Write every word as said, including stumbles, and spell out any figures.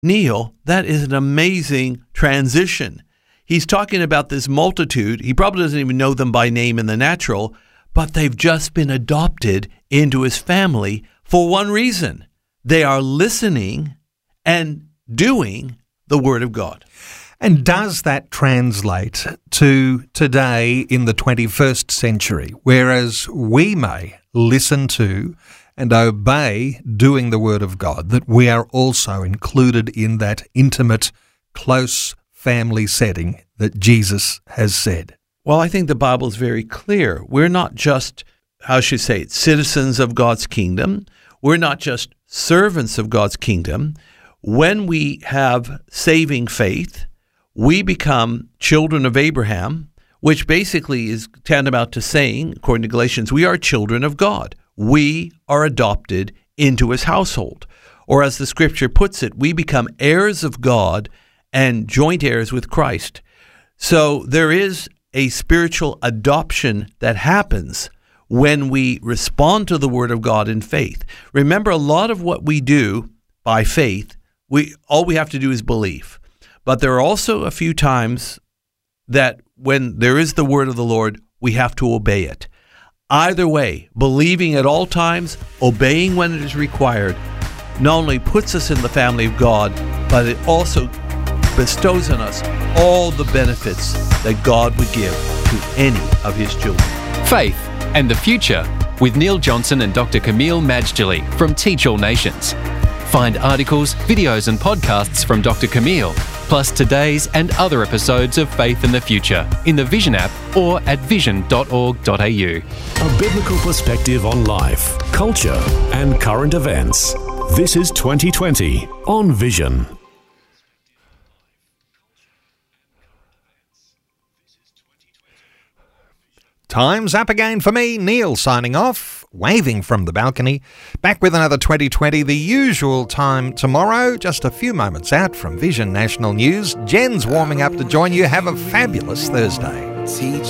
Neil, that is an amazing transition. He's talking about this multitude. He probably doesn't even know them by name in the natural, but they've just been adopted into his family for one reason. They are listening and doing the Word of God. And does that translate to today in the twenty-first century, whereas we may listen to and obey doing the Word of God, that we are also included in that intimate, close family setting that Jesus has said? Well, I think the Bible is very clear. We're not just, how should I say it, citizens of God's kingdom. We're not just servants of God's kingdom. When we have saving faith, we become children of Abraham, which basically is tantamount to saying, according to Galatians, we are children of God. We are adopted into his household. Or as the scripture puts it, we become heirs of God and joint heirs with Christ. So there is a spiritual adoption that happens when we respond to the Word of God in faith. Remember, a lot of what we do by faith, we all we have to do is believe. But there are also a few times that when there is the Word of the Lord, we have to obey it. Either way, believing at all times, obeying when it is required, not only puts us in the family of God, but it also bestows on us all the benefits that God would give to any of his children. Faith and the Future with Neil Johnson and Doctor Camille Majdali from Teach All Nations. Find articles, videos and podcasts from Doctor Camille, plus today's and other episodes of Faith and the Future in the Vision app or at vision dot org dot a u. A biblical perspective on life, culture and current events. This is twenty twenty on Vision. Time's up again for me, Neil, signing off, waving from the balcony. Back with another twenty twenty, the usual time tomorrow, just a few moments out from Vision National News. Jen's warming up to join you. Have a fabulous Thursday. Teach